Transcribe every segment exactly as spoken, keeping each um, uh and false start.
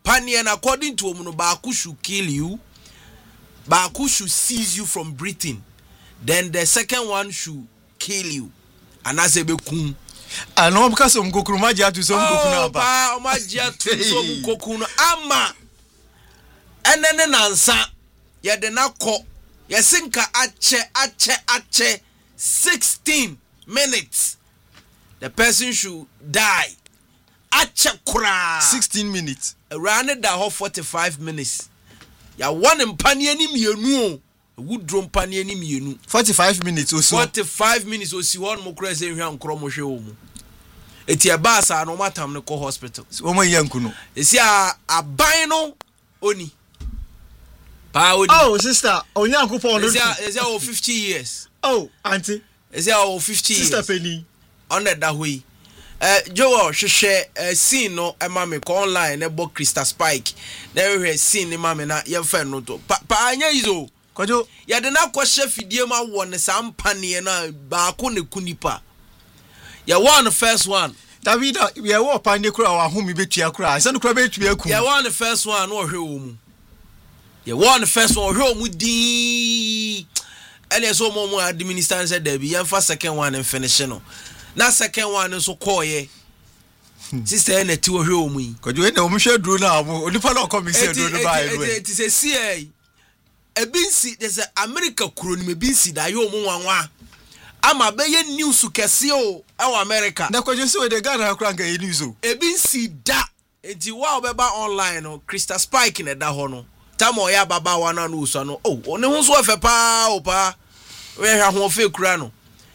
Panian, according to Omuno, Baku should kill you. Baku should seize you from breathing. Then the second one should kill you. And as a bekum. I know because some Gokumaja to some Gokuna. Oh, Maja to some Gokuna. Ama. And then an answer. Ya de na ko. Ya sinka ache, ache, ache. sixteen minutes. The person should die. Ache kura. sixteen minutes. Around it that forty-five minutes. Ya one in paniani mienu. Wood drum paniani mienu. forty-five minutes or so. forty-five minutes or see one more crazy here on Cromoshow. It's your bass and no matter no co hospital. So my young kuno. It's ya a bino oni. Oh, sister, on your coupon is ya fifty years. Oh, auntie. Is ya fifty years. Sister Penny. On that way. Uh, Joe, she share a scene no a mammy online a book Crystal Spike. There we seen the mammy na your friend no to. Pa pa anya izo. Kojo, ya de na kwahye fidie ma won sam pane na ba ko ne kunipa. Ya one first one. David, we are war pane kura wa home betua kura. Say no kura betua ku. Ya one first one no hwe wo mu. Ya one first one hwe mu di. Ele so mo mo administer say da bi ya fa second one and finish no. Na second one so koye. Sister na ti wo hwe mu yi. Kojo e na o mu hwe duro na mo. Onipa na come say duro no ba e. It is a C A. Ebinsi there's a America kuro ni mebinsi da yo mu wanwa ama be ye news kese o e America na kwaje so de Ghana kura nka ye news o ebinsi da enti wa obeba online no Crystal Spike na da ho no tamo ya baba wa na no so no oh oni hu so ofe pa o pa we hwa ho ofe kura no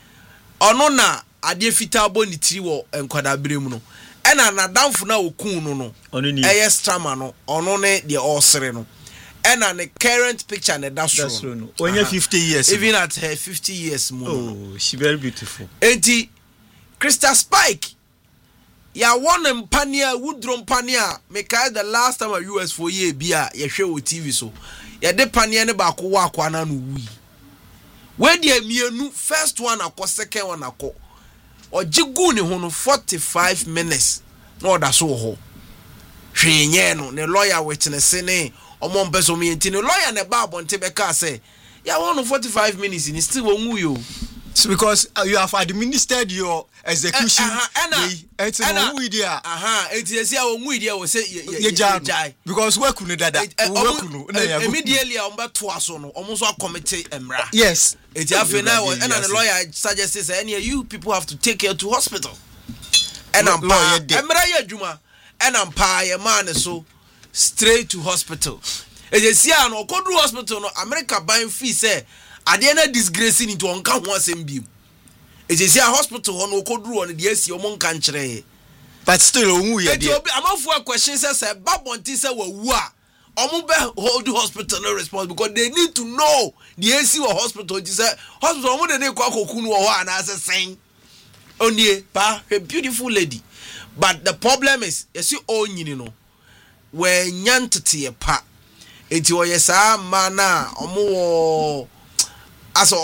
ono na ade fita boni tiri wo enkwada brem no e na na danfo na okun no no ono ni e strama no ono ne de osere no. And on the current picture, and that's true. When you're fifty years, even at her fifty years, oh, she's very beautiful. Enti Crystal Spike, ya one in Pania, Woodrum Pania, make the last time a U S for year beer, ya show T V so. Ya de Pania ne ba ko wa kwa na no wi. Where the mienu first one akọ second one akọ. O jigu ne ho no forty-five minutes. No da so ho. Hwenye no ne lawyer witness ne Omon beso mi enti no lawyer ne ba bonte be ka say ya one forty-five minutes in still won yo. So because uh, you have administered your execution it's no we there aha enti esi a won we there we say ye jai because we kunu dada we kunu na ya immediately a omba to aso no omo so committee emra yes enti afi na and the lawyer suggests say any you people have to take her to hospital and am pa emra ya adwuma and am pa ye man so straight to hospital. Ejesia no kodru hospital no America buying fee say ade na disgracing into onka ho asem bi. Ejesia hospital no kodru on de asi omo nka nkyere. But still owu ye de. Amafu a question say say babonti say wawu a omo be hold hospital no response because they need to know the A C or hospital just say hospital omo de ne kwa kokunu wo ho ana say sen. Onie pa a beautiful lady. But the problem is you see all nyini no when nyantete pa enti wo yesa mana omo aso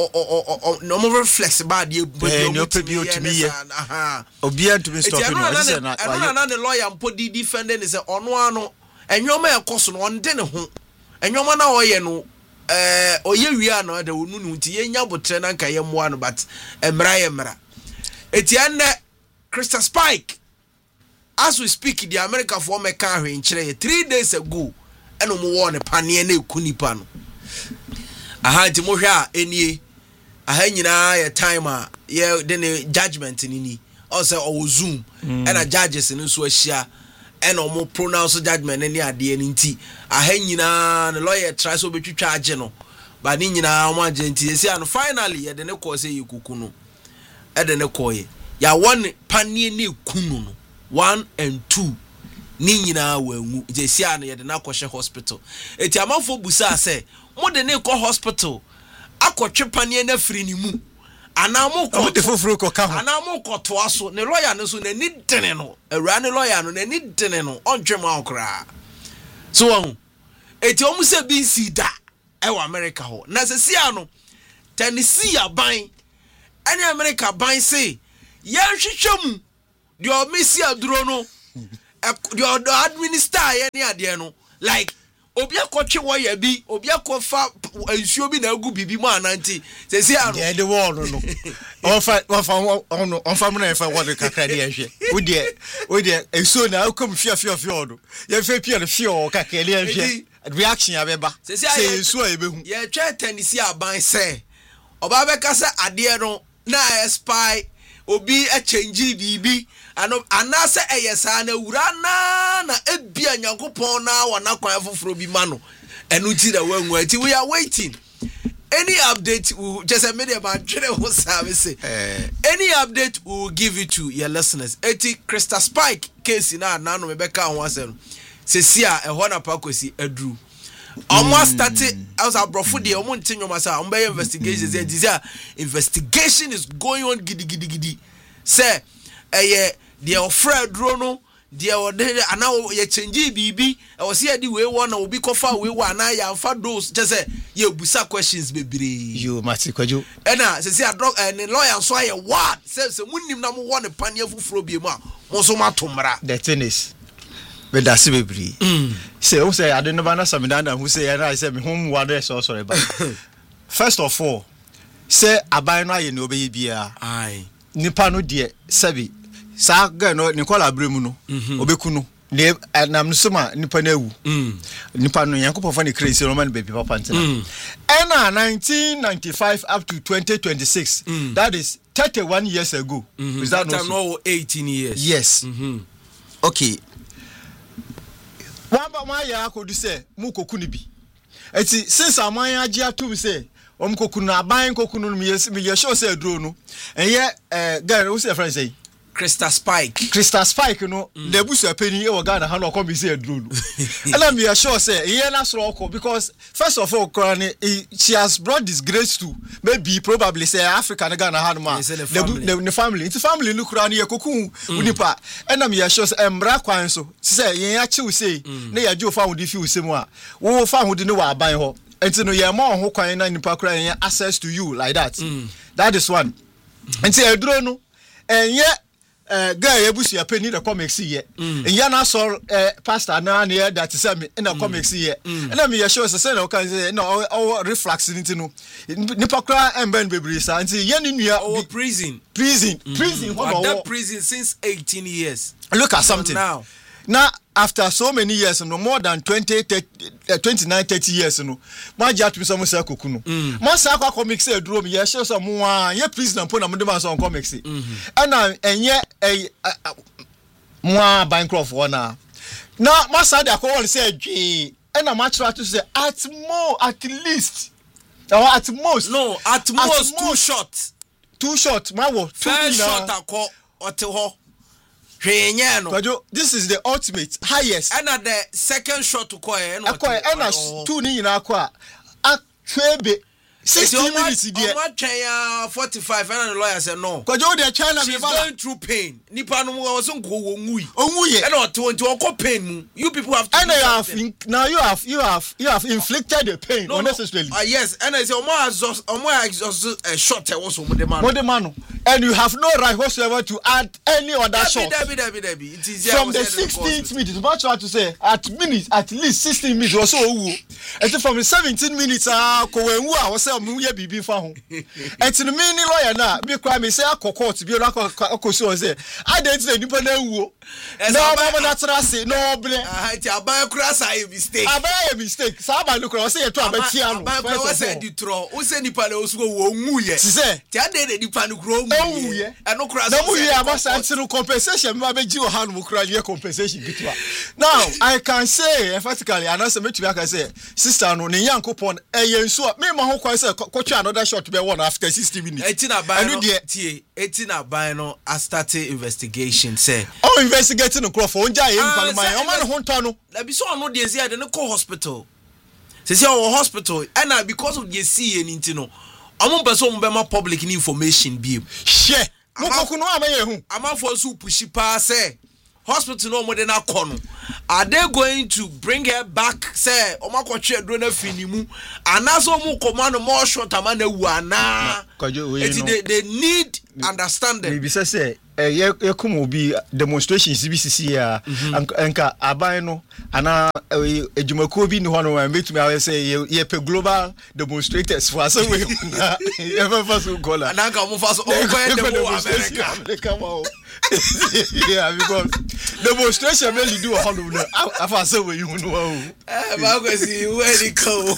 no more flexible dey no pebi otimi ye aha obi antumi stop no say na na na the lawyer mpo di defending say ono ano enwoma ekoso no onde ne ho enwoma na oye no eh oye wi na da onu nu nti ye nya botre na nka ye moa no but emra ye mra eti enne Crystal Spike. As we speak, the America for me car in Chile three days ago, and no more pania ne kunipan. I had to moja any a hangina a timer, yeah, then a judgment in any also or Zoom and a judges in Uswashia and no more pronounced judgment any idea in tea. A hangina the lawyer tries to be charged general, but Nina one gentility and finally at the no say you kukuno at the no ya one pania ne kuno. One and two ni nyina wanwu je sia no ye de na akɔhye hospital eti amafo busa say mo de ne kɔ hospital akɔtwe panie na firi ni mu ana mo kɔ de foforo kɔ ka ho ana mo kɔ to aso ne lawyer no so na ni dene no awura ne lawyer no na ni dene no ɔntwe ma okra so wɔn eti omu se bi si da e wɔ America ho na se sia no Tennessee aban ene America ban say ye hwehwɛ mu Dio Messi aduro no the administer any ade no like obi akotwe wo ya bi obi akofa ensuo bi na agu bibi mu ananti se se ano yeah the wall no on fa on fa on on fa na fa wo de kakra de ehwe wo de wo de ensuo na akom fia fia fia do ye fa pia de fia o kakra de ehwe reaction abeba se ensuo ebehu ye twa tenisi aban se oba be ka se ade no na spy obi a change bibi ano anase eyesa na wura na na ebia nyankopon na wana kwan foforo bi ma no enu ti da wanwu ati we are waiting any update we just a media man twere ho service any update we will give it to your listeners eti Crystal Spike case na na no mebeka ho asem sesi a eho na pakosi adru almost started as a brofo de omo ntinyoma sa omo be investigation say this investigation is going on gidi gidi gidi say eh de ofra dro no de ode ana ye change bibi e wo say di we won na obi kofa we wa na ya fa those just say ye busa questions bebre you mati kwajo e na say say adro ni lawyer so aye what say say munnim na mo won pan afufuro bi mu a mo so matomra the thing is with that bebre say who say I don't know na samidanda who say I say me home wa there so sorry but first of all say aban no aye no obeyi bia ai nipa no de sabi sa ga no Nicola Bremu no obeku no ne nam so ma nipa na ewu nipa no Yankopon fa ne crazy Roman baby papa ntena ena nineteen ninety-five up to twenty twenty-six that is thirty-one years ago is that no no eighteen years yes okay wamba ma ya akodu se mu koku ni bi eti since aman age atu se om koku na aban koku no me yes me show say aduro no enye eh guy who say friend say Crystal Spike Crystal Spike no the busu apeni e wo Ghana ha no come be say aduro no and me sure say enye na so okọ because first of all she has brought disgrace to maybe probably say Africa and Ghana ha no ma the the family it's family no kura na ye koku unipa and me sure say emra kwan so say yen ya chiw say na ya jo fa wo di fi usem a wo fa ho di ne wa aban ho enti no ye ma ho kwan na nipa kura yen access to you like that mm. That is one enti aduro no enye eh guy ebusu ya peni the comics here enye na so pastor na na that say me in the comics here na me sure say na can say no reflex nti no nipa kura emben bebre sa enti ye ni nua oh prison prison prison what that prison since eighteen years look at something now now after so many years no more than twenty, thirty, uh, twenty-nine thirty years no ma ja to some say koku no ma sa kwa comics e duro me ye show some one ye prison po na mo de man so comics e na enye eh mo bankrupt one na ma sa de akọ say dwe e na ma try to say at more at least or at most no at, at most, most too short too short ma wo too short akọ ote ho. This is the ultimate highest. And at the second shot to call and and two in aqua at sixty minutes there. forty-five and the lawyer said no. Because you're China is going through pain. Nippon wasn't go ngui. Oh, and not to to pain. You people have to and I have now you have you have you have inflicted the pain no, unnecessarily. No. Uh, yes, and I say Omar exhaust a shot also with the man. With the man. And you have no right whatsoever to add any other shot. Debbie, Debbie, Debbie. It is from the sixteenth minute, much try to say at minutes, at least sixteen minutes or so. And from the seventeen minutes, ah, kowenwu a wose omuye bibi fa ho. And to the mini lawyer na, be cry me say akoko be na akoso say, I dey say nipa na wu. No mama na tra say no ble. Ah, ti aban kura say mistake. Aban mistake. Sa aban kura say to abatia no. Aban kura say di tro. O say nipa le osugo wo nwuye. Say, ti ade de nipa no kura nwuye. And no kura say. No nwuye abasa ntinu compensation me abeji o hanu mu kura ye compensation bitwa. Now, I can say emphatically and answer me to I can say sister no ne Yankopon eye nso me ma ho kwan say kwotwa another shot be one after sixty minutes. eighteen aban no tie eighteen aban no I started investigation say. Oh investigating no for onja e mpa no man o man ho nto no. Na bi so no dey say dey no call hospital. Say say our hospital and because of the see anything no. Omo person be ma public information bi. Share. Mo koku no amaye hu. Amafo so pushi pa say hospital no mo de na kono. Are they going to bring her back say omakotwe dro na finimu anaso mo command more short amana wu ana. They they need understanding. Maybe say say ye ye come be demonstrations C B C C ya anka aban no ana ejumako bi ni ho no betumi awe say ye pe global demonstrators for say we na ye fa fa so gola na ka mo fa so o ko demo America America mo yeah because demonstration really do a hundred no afa say we you know eh ba go see where they go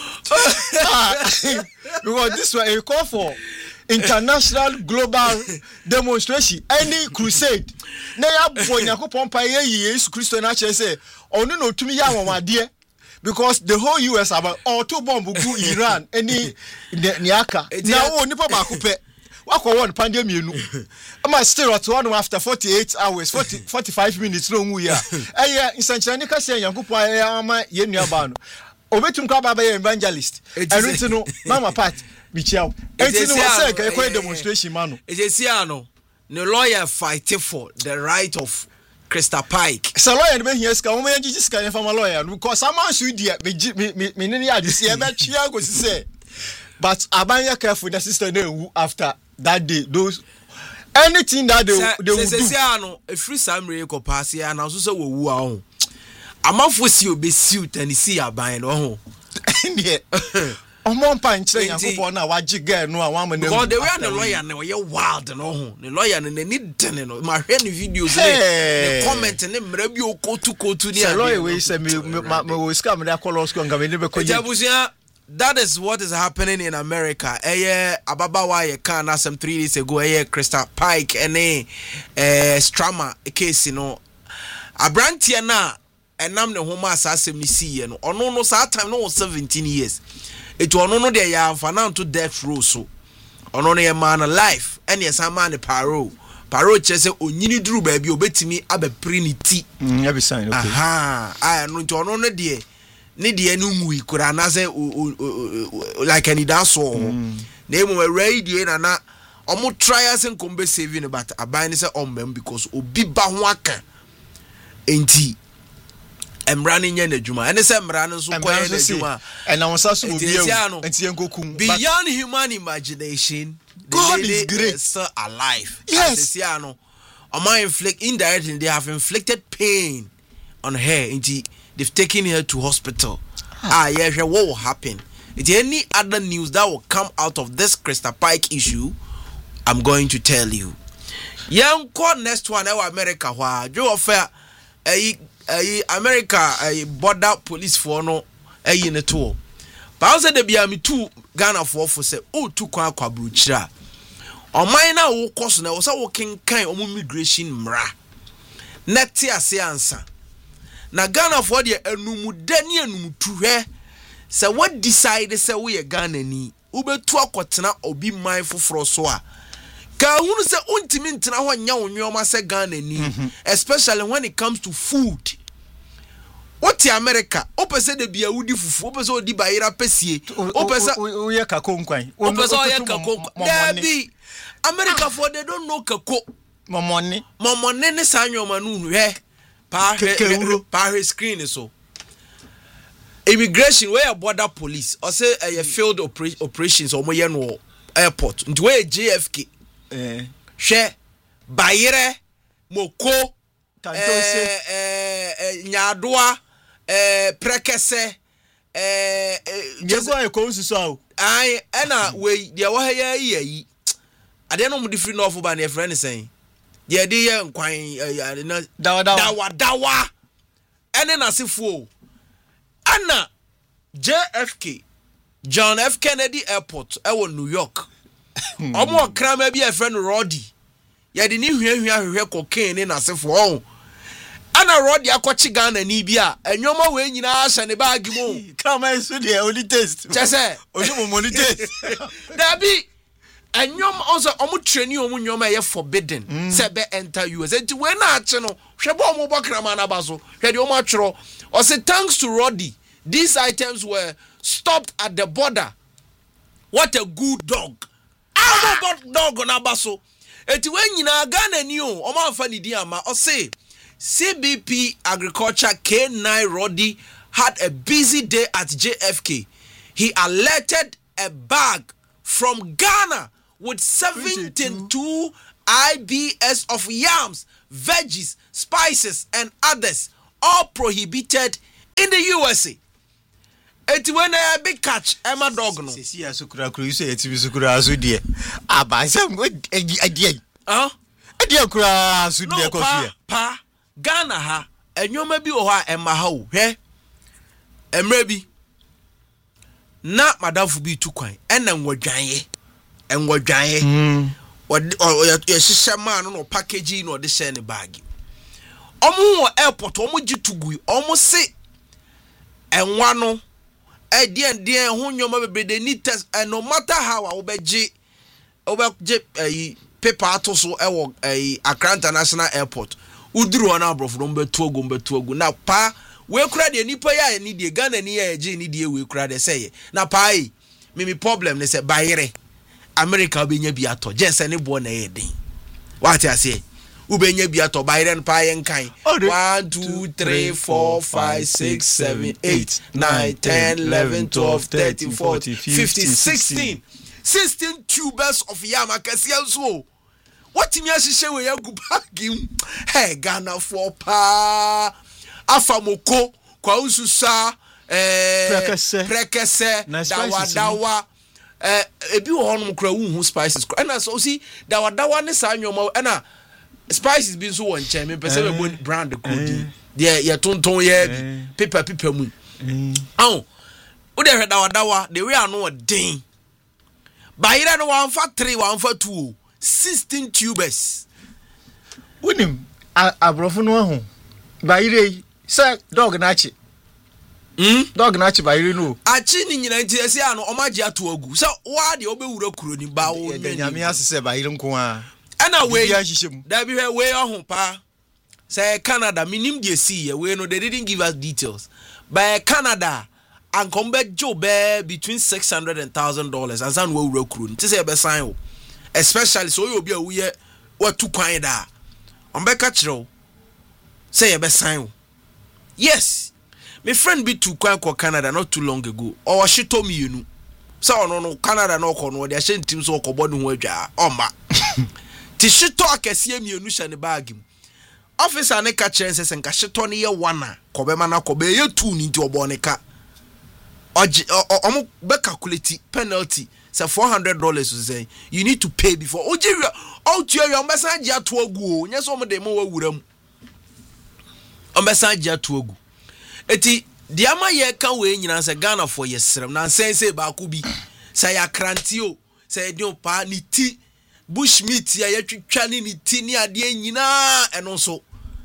because this one a call for international global demonstration any crusade na ya bo Yakobon pa ye Yesu Kristo na che say onu no tumi ya wawade because the whole U S about auto bomb go Iran any niaka na wo nipa ba ko pe wakọ one pandemic nu am still at one after forty-eight hours forty forty-five minutes no nwu ya eh insanchani ka say Yakobon ya ama ye nuaba no obetum ka baba evangelist everything no mama part bichiao enti no say ka e demonstration mano ejesia no no lawyer fight for the right of Crystal Pike so lawyer be here ska wo me gigi ska ne fama lawyer because am so dia me me me ne ya dise e be twia go say but abanya careful the sister na after that day those anything that they they would do say no e free samre ko pass ya na so say wo wu a ho amafo si obesiu Tennessee aban no ho ne omo pa nkyere Yakobon na waji girl no a wa ma na because the way the lawyer no ye wild no ho the lawyer no ni den no ma hwe ni videos ni comment ni mra bi okotu kotu ni a lawyer we say me me we scam na call us ngam ni be ko je that is what is happening in America. Eh, ababawa ye can na some three days ago. Eh, Crystal Pike ene eh Strama case no. Abrantia na enam ne homa asasem ni siye no. Ono no sa time no was seventeen years. Etu ono no de ya amfa na to death row so. Ono no ye man life. Ene ye man ne parole. Parole chese onyini duru ba bi obetimi abepri ni ti. Mm, every sign okay. Aha. Ah no nti ono no de ni de enu ngui kura na say like any dance so na emu awrai die na na omo trials and combe saving but aban ni say ombem because obi ba ho aka enti emra ni nya na djuma ene say emra ni so koye na djuma and na wonsa so obi ewu enti enkokum beyond human imagination God is great, still alive. Yes, no omo inflict indirectly they have inflicted pain on her enti they've taken her to hospital. Ah, yeah, what will happen? Is there any other news that will come out of this Crystal Pike issue? I'm going to tell you. Young call next one, our America, why Joe affair, a America, a border police for no, a in a tour. But I said, there be a me two Ghana for for say, oh, two kwa kwa bruchra. On my now, course, now was a walking kind of immigration mra. Netia say answer. Na Ghana for the enumu dani enumu tuhe se what decide se we Ghana ni ubetu akotena obi man foforo so a ka hunu se untimi ntena ho nya wonwoma se Ghana ni especially when it comes to food. What America opese de bia wudi fufu opese odi bayira pesie opese oye kakonkwan opese oye kakonkwan dabi America for they don't know kako momone momone ne sanyoma nu he Pari screen so immigration where border police or say a uh, field opera- operations or moye no airport nti where J F K eh hwe bayire moko eh eh nyadoa eh prekese eh jesu ayi ko nsusu awo ai na we dia wa ya yi ade no mo different no ba na e friend saying ye de ye nkwan na dawa dawa dawa ene na sefo ana J F K John F Kennedy Airport e wo New York omo krama bi e friend Roddy ye de ni hwehwe ahwehwe cocaine na sefo on ana Roddy akochi Ghana ni bi a enwoma we nyina ahye ne bag mo krama isu de only taste chese only money taste dabi anyom also omo training omo nyom e forbidden mm. se be enter U S enti we na ache no hwebo omo bokrama na baso hwede omo atwero o say thanks to Roddy these items were stopped at the border. What a good dog. Ah, but dog na baso enti we nyina Ghana ni o omo amfa ni di ama o say C B P Agriculture K nine Roddy had a busy day at J F K. He alerted a bag from Ghana with seventy-two I B S of yams, veggies, spices, and others, all prohibited in the U S A. Eti when a big catch, Emma dog no. See, I so kura kura. You say eti so kura so dear. Aba, some good idea. Huh? Idea kura so dear. No pa pa Ghana ha. Enyoma bi wo ha Emma ha wo. Hwe. Emre bi. Na madamfo bi tu kwan. Ena nwadwanye. Enwadwanye. Mm. Odi o ye hihye ma no no package no de share ne bag. Omo wo airport omo gitugu. Omo se enwa no eh dien dien ho nyoma bebe de need test and no matter how I obeje obeje eh paper ato so e wo eh Accra International Airport uduru na abrofo no betu ogu betu ogu na pa we kura de nipa ya ni de Ghana ni ya je ni de we kura de say na pa yi me me problem ne say bayere America obenya bi ato jense ne bo na ye den what I say ubenya bi ato bayere pa ye nkan one two three four five six seven eight nine ten eleven twelve thirteen fourteen fifteen sixteen sixteen tubers of yama kasian so what me ahihye we yagu bagim hey Ghana for pa afamoko kwa ususa eh prekese prekese dawa dawa eh ebi wo honom kra wu spices na so see dawa dawa ne sa nyoma na spices bi so won chen me pese be brand code de ye tonton ye bi paper paper mu aw wo de hwe dawa dawa de we ano den bayira no one for three one for two sixteen tubers wonim abrofo no ho bayire say dog na chi mm dog na chi bayire no achi ni nyina nti ese ano omaje ato agu so wa de obewura kuro ni ba wo nyame asese bayire nko a ana we da bi we we ohun pa say Canada minim de see we no they didn't give us details by Canada and come back job between six hundred and one thousand dollars and san we wura kuro nti say be sign o especially so you obi a we what tu kwan da on be ka kire say you be sign o yes my friend be tu kwan ko Canada not too long ago or shito me you know so no no Canada no ko no de ahye ntim so ko bodu ho adwa omba ti shito akese mienu hye ne bag mu officer ne ka kire nse nka shito ne ye wana ko be ma na ko be ye two ni nti obo ne ka omo be calculate penalty say four hundred dollars say you need to pay before ojiwa o tuwa o mesa agi ato agu o nyeso mo de mo wawura mu o mesa agi ato agu eti diama ye ka we nyina say Ghana for yesrem na sense ba ko bi say ya krantio say di pa ni ti bushmeat ya yetwitwa ni ni ti ni ade nyina eno so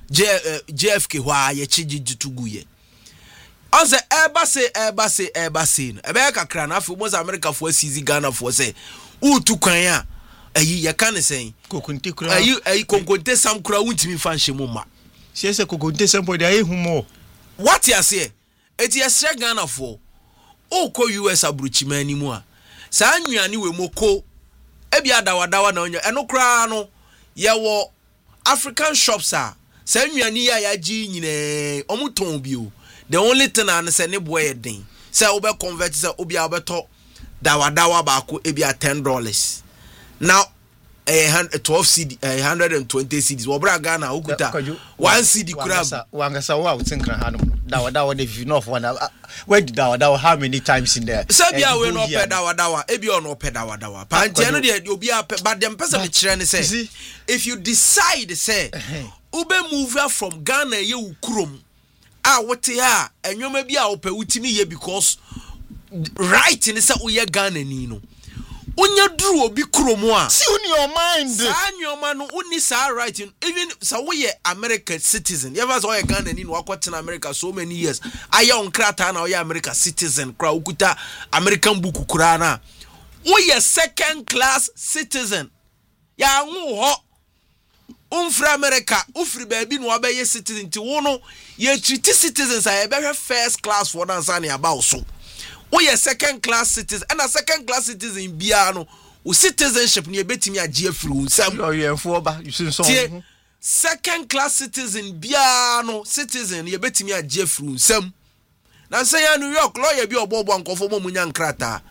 J F K hwa ye chigi tugu ye Onse eba se eba se eba se no ebe kakra na afi mo America for asizi Ghana for say utu kwan a ayi ye kan sen kokunte kura ayi ayi konkonte sam kura wuntimi fa nhye ma se se kokunte sam boy ayi humo what you say eti esre Ghana for o ko U S abruchima ni mu a sa annuane we moko ebi adawadawa na onyo eno kura no ye wo African shops a sa annuane ya ya gi nyine omuton bi o the only thing I say ne boy den say we be convert say obi a be to dawa dawa ba ko e be ten dollars now eh twelve C D one hundred twenty C Ds wo bra Ghana okuta one C D crab wangasa wa utinkra hanum dawa dawa de vi no one where did dawa dawa how many times in there say bia we no pe dawa dawa e bia no pe dawa dawa pantie no de obi a but dem person me kire ne say if you decide say ube move from Ghana ye ukurom ah what ya enwoma bi a opa utimi ye because right in say uye Ghana ni no unya duru obi kromo a see on your mind sa nyoma no uni sa right even so we American citizen you ever saw a Ghana ni no akwatena America so many years aya on krata na we America citizen kra ukuta American book kura na we second class citizen ya nwu ho Umfra America, ufri baby no abeye citizen ti wono ye treat citizens a be first class for Tanzania about so. We ye second class citizen and a second class citizen bia no o citizenship ne betimi age afiri unsam. Yo ye fo ba you see so. Second class citizen bia no citizen ye betimi age afiri unsam. Na say ya New York lawyer bi obobo ankofo mo munya nkrata.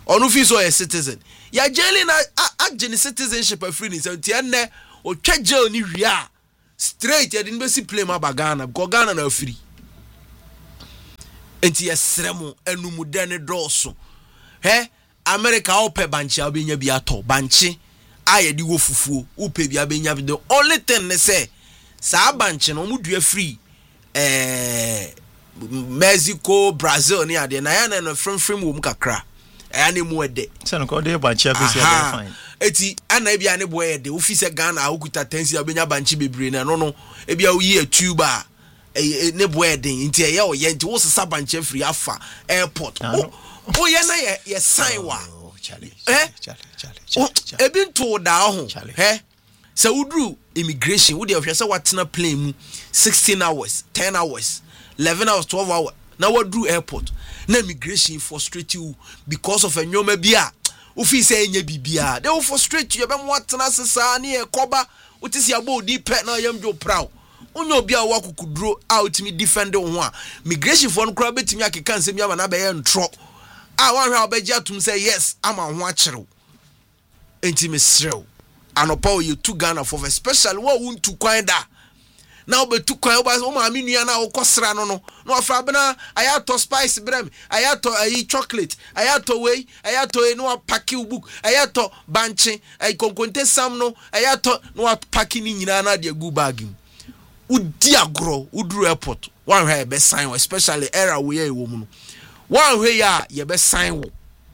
ɔno fi so a citizen ya jail na agye ne citizenship afiri ni so ntia nne o twa jail ni wia straight ya din be si play ma bagana because Ghana na afiri enti yesremo enumude ne dɔɔso he America ope banchi abenya bi ato banchi ayedi wo fufuo upe bi abenya bi the only thing ne say sa banchi no mu dua free eh Mexico Brazil ni ade na ya na no frem frem wo mu kakra ya ne mu ede se no ko de banchi abesi ade fine eti ana bia ne boy ede office Ghana akuta tensi abenya banchi bebre na no no e bia wo yi atuba e ne boy ede nti e ye o ye nti wo sesa banchi free afa airport o ye na ye ye sign wa challenge eh challenge ebi nto da ho eh se udru immigration wo de hwe se watena plane mu sixteen hours ten hours eleven hours twelve hours na wadru airport na immigration frustrate you because of enyoma bia wo fi se enya bibia they will frustrate you be mo watena sesa na e koba utisi abo di pe na yamjo proud onye obi a wakukuduro out me defend ho a immigration for no kra betimi akeka nsem ya na be ye ntro ah one how be atum say yes ama ho akyerew enti mesrew anopa you to Ghana for especially what won to kwan da now be to kwan oba o ma menua na okosra no no no afra bena ayato spice brem ayato ayi chocolate ayato wey ayato e no pack book ayato banche ay konkonte sam no ayato no pack ni nyina na de gu bag udi agro udru airport one how be sign especially era we e wo mu no one way ya ye be sign wo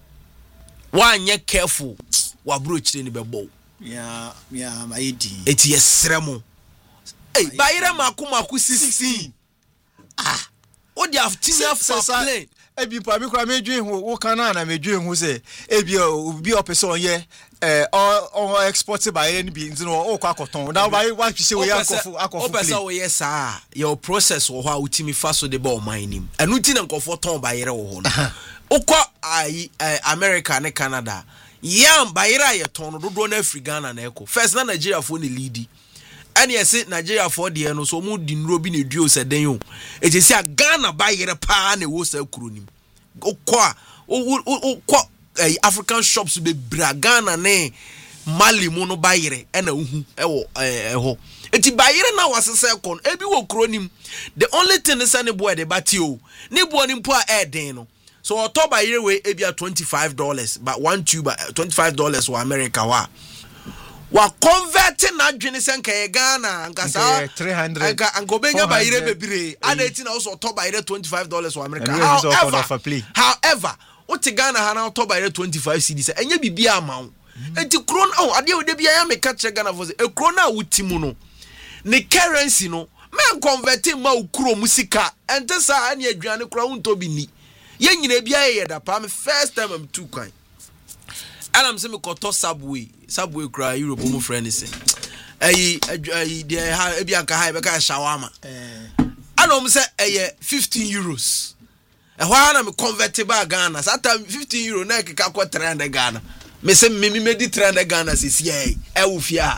one ye careful wa broach ni be bow yeah yeah my edi eti yesremo eh bayire maku maku sixteen ah o dia tinia for plane e bi pa mi kura medwen ho wo kana na medwen ho se e bi obi opese ye eh o export bayire ni bi nti no o kwa koton na bayi wa hwese we akofu akofu plane opese wo yes ah your process wo ho a utimi fa so de ba o man nim anu ti na nkofo ton bayire wo ho no ukọ ai America ne Canada yam bayira ye ton dodo na Africa na eko first na Nigeria for ni lead ani ese Nigeria for de no so mu di nro bi na duo se den yo e je si Ghana bayire pa na wo sa kuro nim ukọ ukọ African shops be bra Ghana ne Mali mu no bayire e na uhu e wo eho eti bayire na wasese kon e bi wo kuro nim the only thing is any boy de batio ni boy nim po a e den no so October year we ebia twenty-five dollars but one tube twenty-five dollars for America wa wa converting na dwene senka ye Ghana nkasa three hundred anka ankobenya bayire bebire adeti na also October year twenty-five dollars for America however, however what Ghana ha na October year twenty-five cedis enye bibia amawo enti kron oh ade we de bia ya meka che Ghana for e kron na wutimu no ne currency no men converting ma ukuro musika ente sa ane adwane kra wonto bi ni ye nyina bia ye da pa me first time am two kwan and am say me koto subway subway kra Europe mo friend say ayi ayi de ha e bia ka ha be ka shawarma eh ana am say eh fifteen euros e ho ana me convert ba Ghana sata fifteen euro na ke ka ko three hundred Ghana me say me me di three hundred Ghana se si eh e wo fia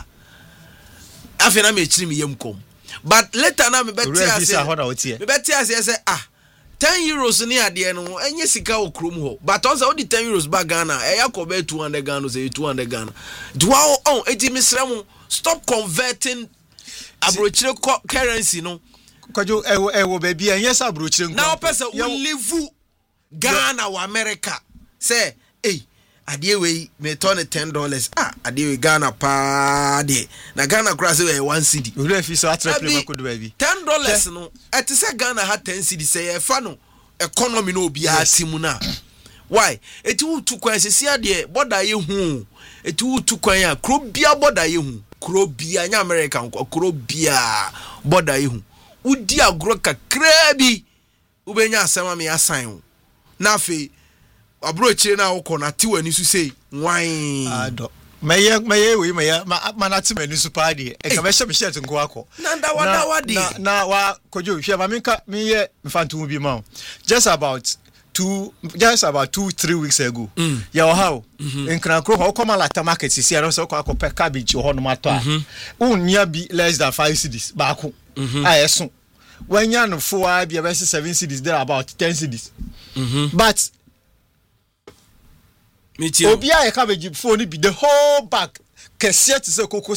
afena me chiri me yem kom but later na me beti ase me beti ase say ah ten euros ni ade no enye sika okrom ho but on say o di ten euros ba Ghana e yakobe two hundred Ghana say two hundred Ghana do on eti misrem stop converting abrochire currency no kwajo ewo ewo ba bia enye sa abrochire nko now person we live Ghana or America say eh ade we me turn ten dollars ah ade we Ghana pa de na Ghana cross we one cedi we refi so atrapre makodo ba bi ten dollars no et say Ghana ha ten cedi say e fa no economy no obi ha timu na why eti wu tu kwan se sia de border ye hu eti wu tu kwan a kro bia border ye hu kro bia nya America kro bia border ye hu udi agro kakra bi ubenya asema me asan na fe abrochire na woko na ti wani su sei wan ado meye meye we meye ma na ti mani su pa de e ka be hye be hye nko akọ na nda wada wadi na na wa kojo hye ba minka meye mfantu bi ma just about two just about two three weeks ago mm. ya how in Krakow how come la market si ya so kwa akọ cabbage ho no mato a unya bi less than five cedis ba ko a yeso wanya no fo a bi be seven cedis there about ten cedis mm-hmm. but obi a cabbage phone be the whole bag kesiet se cocoa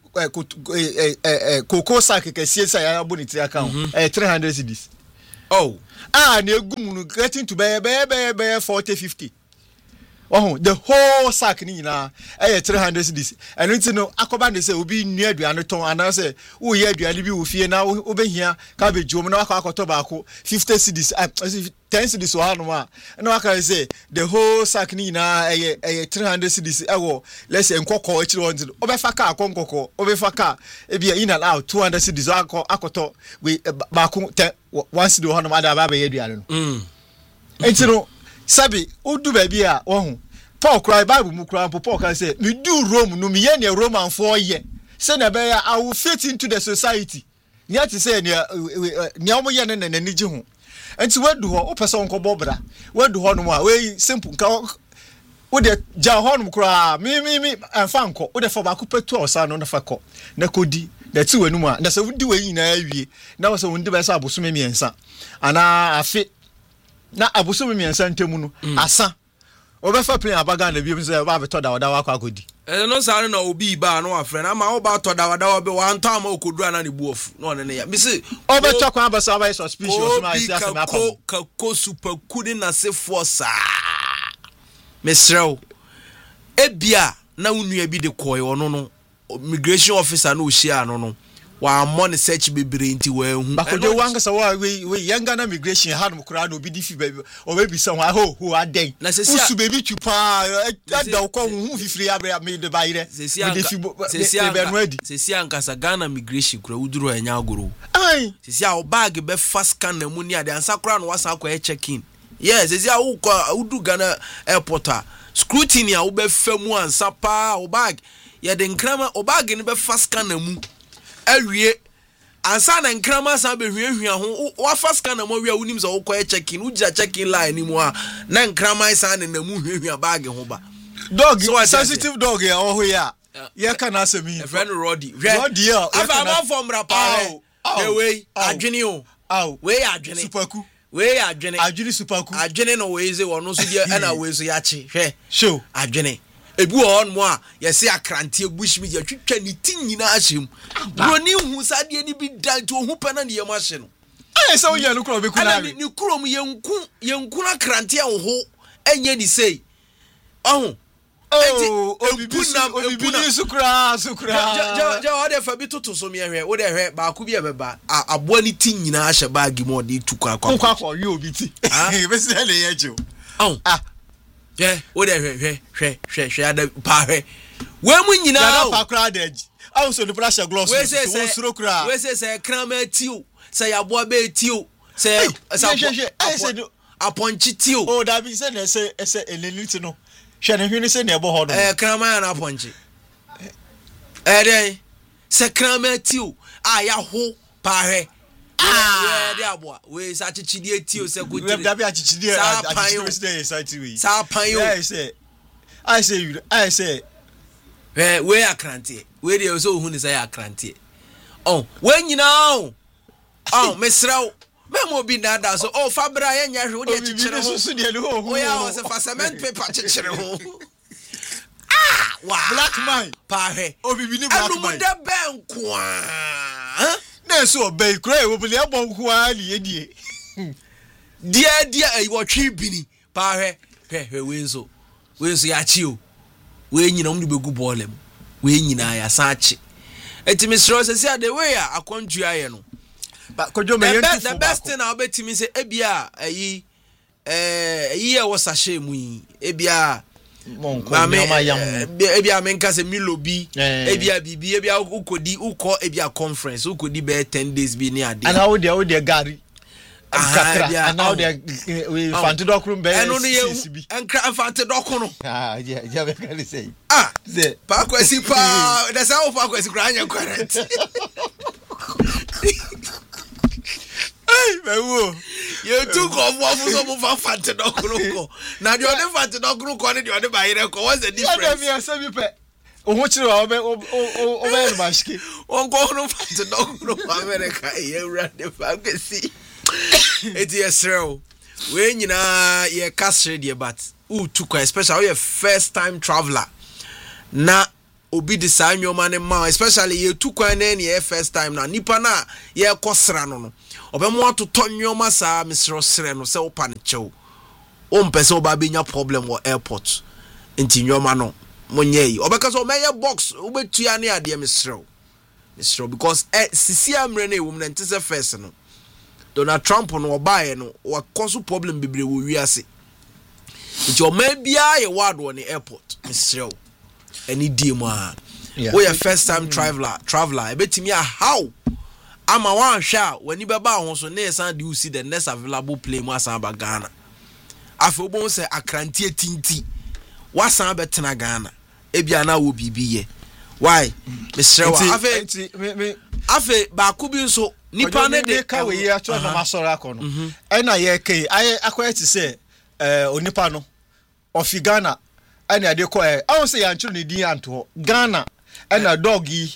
cocoa sack kesiet say abonity account eh three hundred cedis. Oh, ah na egum getting to be be be forty fifty. Oh, the whole sack ni na eh three hundred cedis. And you know akoba dey say obi nu aduane ton ana say wo ye aduane bi wo fie na wo behia cabbage wo na akọ akoto ba ko fifty cedis ten cedis so hanu a na waka say the whole sack ni na eh eh three hundred cedis e wo let's say nkoko e chire won obefa ka akonkoko obefa ka e bia in and out two hundred cedis akọ akoto we ba ko one cedi hanu ma da ba ba ye aduane no mm entino sabi udu baby a ohun Paul cry Bible mu cry Paul can say me do Rome no me ye ne Roman for ye say na be I will fit into the society yet say ne ne omo ye ne ne nigi ho enti wadu ho o pese onko bobra wadu ho no a we simple nka wo de ja ho no cry me me me amfa nko wo de for ba ko petu osa no na fa ko na kodi na ti wanu mu a na se wudi we yin na awie na wo se wundi be sa aboso me miensa ana afi na abuso me miensa ntemu no asa obefa plan abaga na biom say ba beto da wada wa kwa kodi eh no sare na obi ba no afre na ma wo ba to da wada wa be wa nta ma okodu ana ne buofu no ne ne ya mi say obeto kwa ba sa ba suspicious ma isi asa ma pa ka ko super kudi na se force mesrew ebia na unua bi de koy ono no immigration officer na o hia no no wa money search bebere nti wa hu bakoje wanga sa wa we we yanga na migration hanum kura no bi di fi baby o baby sa wa ho ho aden usu baby tupa ada ko hu fifiri abre me de bayire me de fi be no adi sesi ankasa Ghana migration kura uduru anya agoro ai sesi a o bag be fast scan na mu ni ade ansa kura no wasa akwa check in yes sesi a wo udu Ghana airport a scrutiny a wo be famu ansa pa o bag ye de nkrama o bag ni be fast scan na mu awie ansa na nkrama sa be hwiahwia ho wa fast scan na mo wi a unim so wo kwa check in uja check in line ni mu a na nkrama sa na namu hwiahwia bag ho ba dog so sensitive dog ya o ho ya ye kana asemi a friend Roddy Roddy ya ava ma from rapa e we adwene o we adwene superku we adwene adwene superku adwene no we ze wono so de na we so ya chi hwe show adwene ebu on mo a yesi akrante bushmi ya twitwa ni tin nyina ahyem bro ni hu sade ni bi dan to hu pena ne yem ahye no eh so ye no kro be kuna ni ni krom yenku yenku na krante a ho enye ni sei ohun oh obibi obibi sukra sukra ja ja o de fa bi toto so me hwe o de hwe ba ku bi e beba abo ni tin nyina ahye bag mo de tukwa akwa kwa kwa yo obi ti eh be se le ye jo oh ah yeah, what the hwe hwe hwe hwe ada pa hwe we mu nyina ya pa kra deji awu so the pressure gloss we say so suro kra we say say krama tiu say yabo be tiu say say aponchi tiu oh da bi say na say say eleliti no hwe ne hwe say na ebo ho no eh krama na aponchi eh dey say krama tiu aya ho pa hwe ah we dey abo we say chichidi tiu say go we da bi chichidi chichidi say site we sa pan yo I say I say you I say eh we akrante we dey so hu ni say akrante oh we nyina oh oh mesraw me mo bi na da so oh fabra ye nya hwe wo dey chichire ho so dey ho ho ya o se fa cement paper chichire ho ah wow black man pa he obibi ni black man anu de ben kwa na so obey kra e wo bele abon kwa ali edie dia dia e wo twi bini pa he he he we nso we nso ya chi o we nyina om de begu bolem we nyina ya sa chi etimi sro se se the way a akontu aye no ba kojo me yentu the best thing na obetimi se ebia ayi eh ayi e wo sashe mu yi ebia monko nyama yam ebia menka se milobi ebia bibi ebia ukodi uko ebia conference ukodi be ten days bi ni ade and how there there gari kakra and how there we fanti dokrum be eno ne ye enkra fanti dokuno ah yeah yeah be can say ah ze pa kwesi pa da sa wo pa kwesi kra anya quarant hey mewo you took off what for some of fanti dokuno ko na de one fanti dokuno ko ne de one ba yire ko what's the difference and me asabi pe o ho chire wa o o o be ba shike won ko no fanti dokuno America e ewra de fa kwesi eti esrew when you know ye cast ready but who took especially your first time traveler na obi de saa nyoma ne ma especially ye took na ye first time na nipa na ye kosra no no obemo atoto nyoma saa misro sre no se opa ne chew o mpese oba benya problem wo airport enti nyoma no monye yi obeka so meye box obetua ne ade misro misro because eh sisi amre na ewum na ntise first no Donald Trump no obaye no wa cause problem bebre wo wiase nti o ma bia ye ward won airport misro any day mo a we your first time traveler traveler e betimi a how ama wan hwa wani beba ho so na san de see the next available plane mo asan ba Ghana afi obon se akrantie tinti wasan betena Ghana e bia na wo bibi ye why misro afi afi ba ku bi nso nipa ne de ka we ya to na masoro akono e na ye kai aye akwati se eh onipa no ofi Ghana ani ade ko eh awon se ya nchuru ne din anto Ghana na dog yi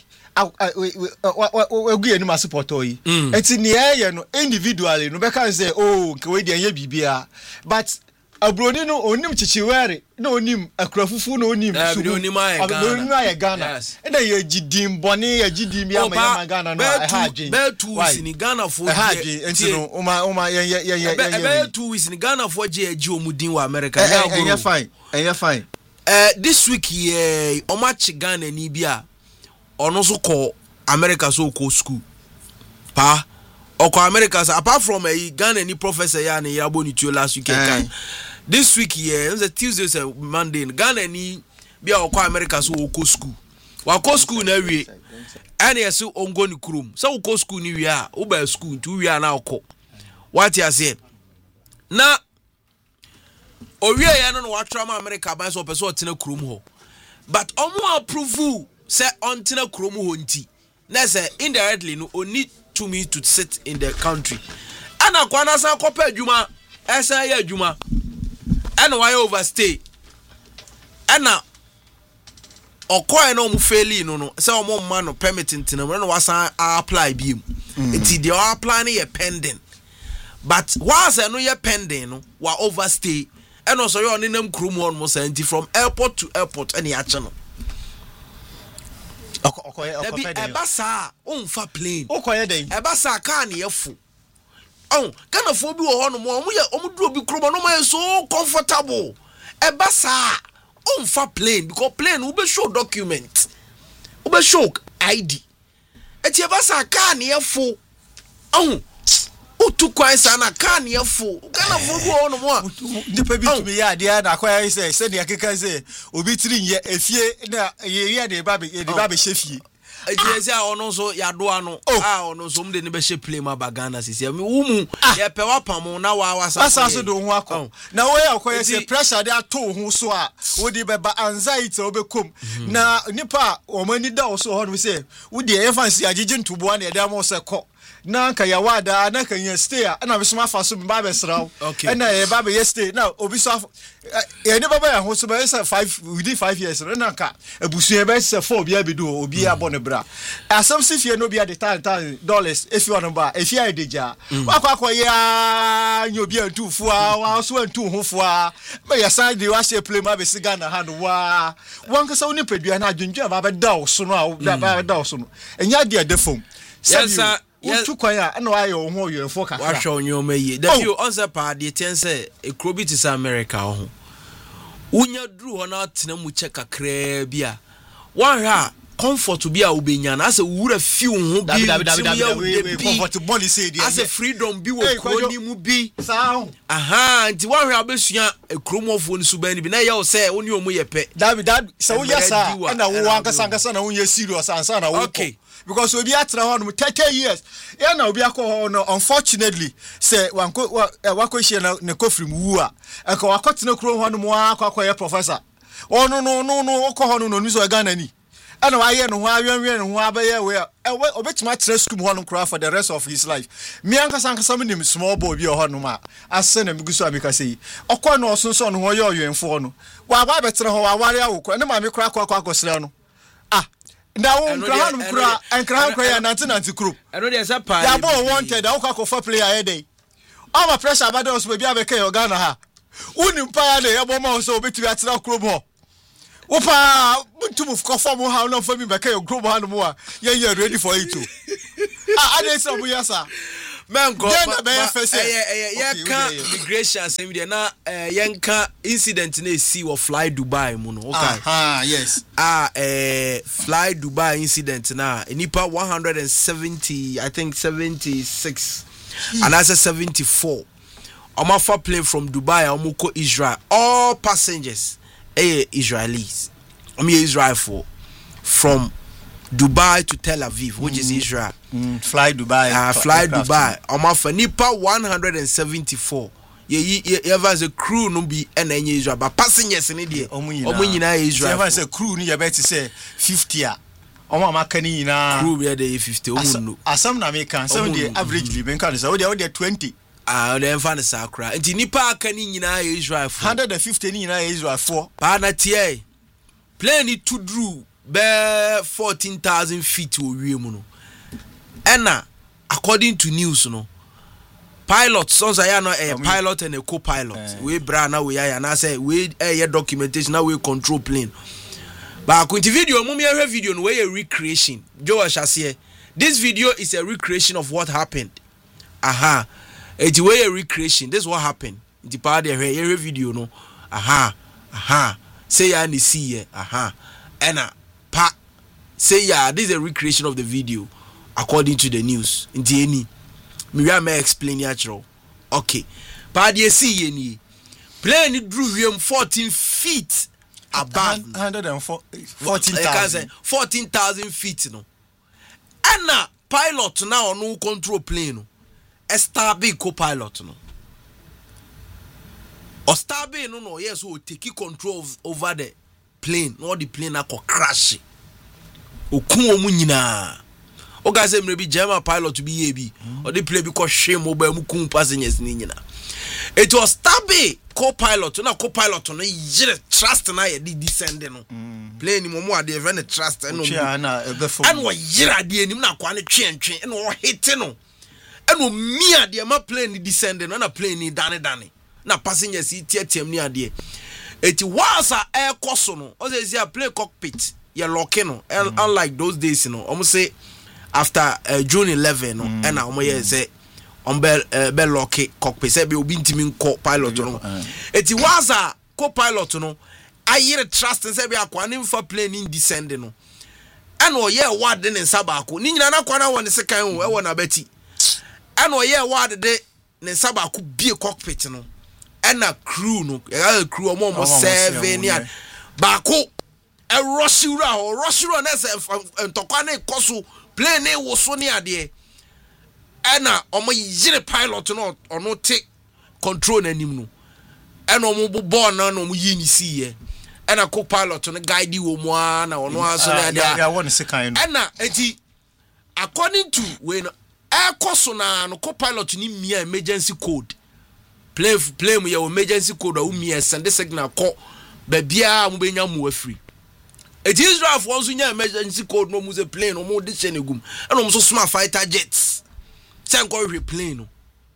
we ni masupporto yi enti ne ye no individually no be kan say oh nke we de ye bibia but abroni no onim chichiwere na onim akrafufu na onim subu onim aye Ghana e da ye gidin boni ye gidin bi ama ya Ghana no e haje be two weeks ni Ghana for haje enti no uma uma ye ye ye be two weeks ni Ghana for je agi omudin wa America ya go e fine e fine eh this week ye omachi Ghana ni bia ono so ko America so ko school pa oko America so apart from a Ghana ni professor ya na yabo ni tuo last week kan this week ye on the Tuesday say Monday Ghana ni bia oko America so ko school wa ko school na wie ene yesi ongo ni kurum so ko school ni wie a wo ba school tu wie na oko what you say na owie ya no wa trama America ban so person otena kurum ho but omo approve say ontena kurum ho nti na say indirectly no oni to me to sit in the country ana kwana san kopa adwuma esa ya adwuma ana why overstay ana okoy no mu faili no no say omo ma no permit ntina no wasan apply bi mu enti dey apply na ye pending but once no ye pending no wa overstay and also you on them krum one mo senti from airport to airport any action no okoy okoy eba sa onfa plane okoy den eba sa car na yefu oh kana fo bi wo ho no mo mo ye omo duro bi krum no mo so comfortable eba sa onfa plane because plane we be show document we be show I D eti eba sa car na yefu oh utu kwansa na car na yefu kana fo bi wo no mo a ndipa bi tumi ya dia na kwai say say dia keka say obi tiri nye efie na ye ye de ba be de ba be shefie eti say ono so ya do ano ah ono so mde ne be she play ma bagana sisi me wumu ye pe wapam na wa wasa asa so do ho akọ na wo ya kwai say pressure de ato ho so a wo de be ba anxiety obekom na nipa o mani da so ho no say wo de ye fancy agege ntubo na ye da mo se ko na nka ya wada na kan ya stay na be soma fa so ba be sraw na e ba be stay na obi so e ne baba ya ho so be say five within five years na nka abusu e be say four obi abedu obi abo ne bra asam sifie no bi at the time time dollars if you want ba if you ideja akwa akwa ya nyobi antu fu a wa so antu ho fu a be ya san de wa she play ma be siga na ha no wa wanka so ni pedua na adwendwa ba be da so no a ba da so no enya de adefom yes sir yes kwaya na wa yo ho yo fo kakra wa hwo nyoma yi that you on pa de ten say e krobi ti sa America ho unya dru ho na tena mu che kakra bia wan ha comfort bia obenya na ase wura fi ho bi comfort body say dia ase freedom bi wo ko ni mu bi sa aha nti wan ha abesua e kromofo ni suban ni bi na ye o say oni omu ye pe david david so wo ya sa na wo ankasa ankasa na wo ye serious ansa na wo okay because obi atra ho no thirty years ya na obi akọ no unfortunately say wanko wako hie na ne kofrim wu a aka wakotena kuro ho no mo akọ akọ ye professor ono no no no okọ ho no no ni so Ghana ni ana wa ye no ho awenwen no ho abaye we obetima tra school ho no kura for the rest of his life me ankasa ankasa me nim small boy bi ho no ma ase na miguso amika sei okọ no osonso no ho ye oyenfo no wa ba betre ho wa ware awokọ ne ma me kura akọ akọ sere no ah na wo nkra no kura nkra kura ya ninety ninety group eno dey say pa ya bo wanted da wo ka for player e dey all my pressure about us maybe abeke your Ghana ha uni mpa na yebo ma so obetumi atena krom ho wopa to move conform how no for me beke your krom ha no mo a ye ye ready for it too ah ade say obuya sa man go eh ye can migration same there na yenka incident na see wo fly Dubai mu no okay ah yes ah eh fly Dubai incident na nipa one hundred seventy I think seventy-six and that's a seventy-four omafa plane from Dubai omoko Israel all passengers eh Israelis omi Israel for from Dubai to Tel Aviv, which mm. is Israel. Mm. Fly Dubai. Uh, fly Dubai. Omafa nipa one hundred seventy-four. Ye ye ever as a crew no be en Israel, but passengers in India. Omo nyina Israel. Ever as a crew ni yabeti say fifty a. Omo amaka ni nyina. Crew be dey fifty. Omo no. Asam na make kan. Some dey averagely ben kan say we dey twenty. Ah, dey fan say akra. Nti nipa aka ni nyina Israel for. one hundred fifty ni nyina Israel for. Pa na tie. Plane to drew be fourteen thousand feet wo wiem no ena according to news no pilot so say no a pilot and a co-pilot uh, we bra na we ya na say we eh documentation na we control plane but according video mo me hear video no we a recreation Joe Shase this video is a recreation of what happened aha it we a recreation this is what happened the part there hear video no aha aha say ya ni see here aha ena pa say yeah this is a recreation of the video according to the news nti eni me may explain actual okay pa dey see eni plane drew him fourteen feet above one hundred fourteen thousand fourteen thousand feet no ana pilot now no control plane no a star big co-pilot no or star big no no yes will take control of, over the plane no the plane na ko crash okun omu nyina o ga say maybe German pilot to be ye bi or the plane be ko hwe mo ba mu kun passengers ni nyina it was stabe co-pilot na co-pilot no yire trust na ye descend no plane ni mo mo ade even trust no na and wo yire ade anim na kwa ne twentwe and wo hit no and wo mi ade ma plane ni descend no na plane ni dane dane na passengers tiatem ni ade it was a air course no o say say play cockpit you locking no mm. unlike those days you know almost say after uh, June eleventh no mm. and omo ye say on be uh, be lock cockpit say be obi ntimi nko pilot no uh. it was a co-pilot no ayire trust say be akwa ne mfa plane in descend no and o ye word ne nsabako ni nyina na kwa na won se kan o e won na bati and o ye word de ne nsabako bie cockpit no and a crew no a crew omo mo seven ya bako e rushura o rushura na se ntokwa na ikoso plane na wo so ne ade and a omo yire pilot no ono take control na nim no and omo bo na no omo yi ni siye and a co-pilot no guide wo mo na ono aso na ade ya won se kan no and a enti according to when air course na no co-pilot ni mia emergency code play play mu your emergency code o mi send the signal call ba bia mu benya mu afri it is Israel for so nya emergency code no mu se plane no mu de chenegum and no so small fighter jets send go re plane no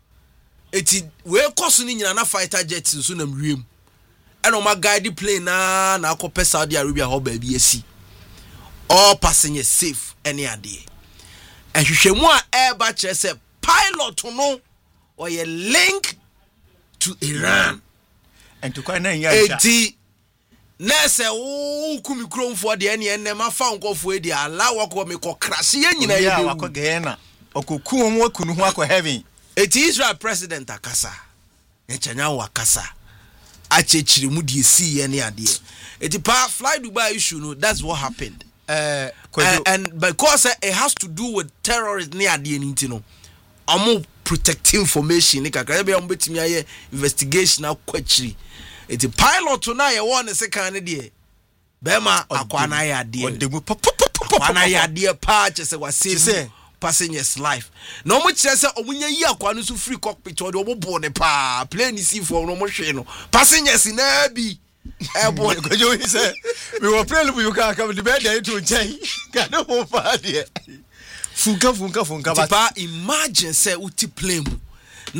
it we course ni nyina na fighter jets so na mwiem and o ma guide plane na na akopɛ Saudi Arabia ho ba bi asi all passengers safe any ade and hwehwemu a air ba kire say pilot no or ye link to Iran and to kind of yeah eti nese wo kumi kromfo de ene ene ma fa nkofo edi ala wako me ko crash ye nyina ye be wako gena okoku omo akunu ho akọ heaven eti Israel president akasa enchanya wakasa achechiri mu de si ye ne ade eti pa fly Dubai issue no that's what happened uh, and, and because uh, it has to do with terrorists ne ade ni ntino omo protect information nika ka be am betimi aye investigation akwachiri eti pilot na ye won se kan ne de be ma akwa na ya de odemu akwa na ya de pa che se wase passengers life no mo kire se omunya yi akwa no so free cockpit o de obo ne pa plane si for no mo hwe no passengers na bi e bo ko jo say we were plane bu you can come the bed there to chai ka no mo pa de funka funka funka but imagine say uti plane mu na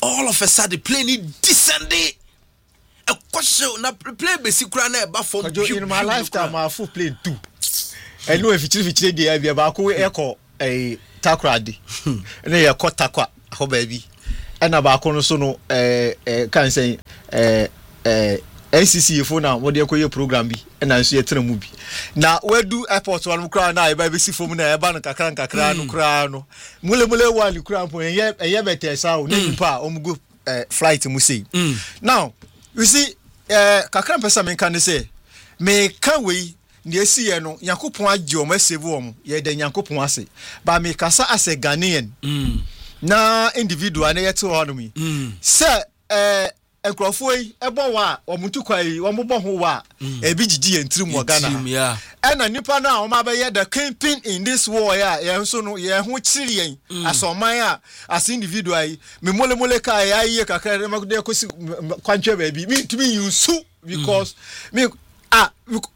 all of a sudden plane it descending a question na plane basic kura na eba form in my lifetime I full plane two and no if you fit dey be ba ko e ko eh takrade na ye ko takwa ho baby and ba ko no so no eh eh kan say eh eh N C C fo na mo de koye program bi na nso ye tena mu bi na wadu airport one kra na e ba be si fom na e ba no kakra kakra no kra no mule mule wali kra po ye ye bete sa o na nipa o mu flight mu sei now you see eh kakra pesa me kan say me kan we na esi ye no yakopon age o ma save o mu ye de yakopon ase ba me kasa ase Ghanaian na individual na ye te ho no mi say eh enkrofo yi ebo wa omuntu kwai omubo ho wa ebi gigi entrim wo Ghana e na nipa na o ma be ye the kingpin in this war ya ye nso no ye ho chiri yen asoman a as individual yi me mole mole ka ya ye kakra ma de kosi kwantwe ba bi me to me you su because me ah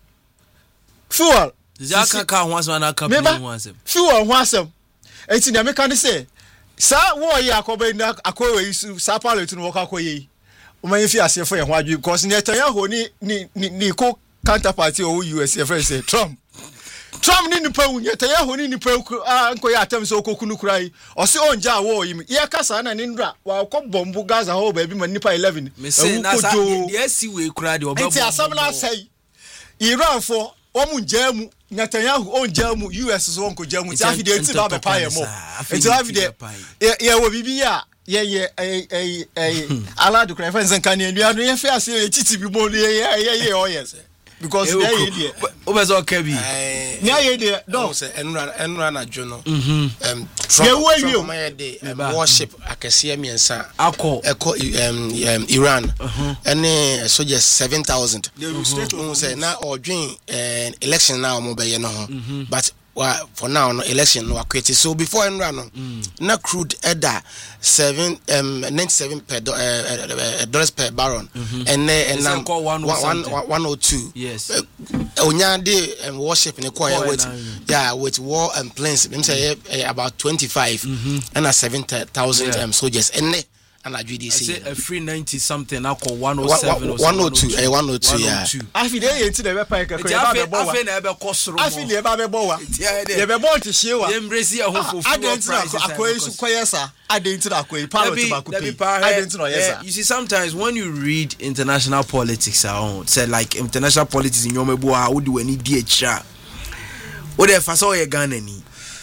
fuel zaka ka ho asem na ka plan ho asem fuel ho asem enti na me kan say sa war ya akoba na akowe yi sa pilot no waka koyi o man fi ase for ye ho adwi because Netanyahu ni ni ni ko counterparty o U S friend say Trump Trump ni nipa wu Netanyahu ni nipa ah nko ya atem so kokunu kurai o se onja wo yi ye kasa na ni ndra wa ko bombu Gaza ho ba bi ma nipa eleven me say na sa de si we kura de obabo nti asam na say Iran for o mu njamu Netanyahu on jamu U S so onko jamu ti afi de ti ba be pa ye mo nti afi de ye wo bibi ya ye ye eh eh eh ala do cry friends kan enu anu ye fe ase ye titi bi mo ye ye ye o yes because they ye there o be so kabi ni aye there no say enura enura na jono um Trump my dey worship akese miensa akọ eko um Iran any soldiers seven thousand you say na odwin election now mo be ye no but well, for now no election no akwete so before enra no na crude edda seven um ninety-seven per do, uh, dollars per barrel and and now one oh two yes onya dey um, worship in the with yeah with war and planes them say uh, about twenty-five and a seven thousand um, soldiers and and I G D C a free ninety something now call one oh seven or one oh two eh one oh two yeah afi dey enti na be pa ka ko ya be bo wa afi na be kosoro mo afi le ba be bo wa ye be bo ti hie wa embrace ya ho fufu price akoy su koyesa adenti na akoy pilot ba ku pay adenti no yesa you see sometimes when you read international politics around say like international politics in yomebu a wo de wani di akira wo de fa so ye Ghana ni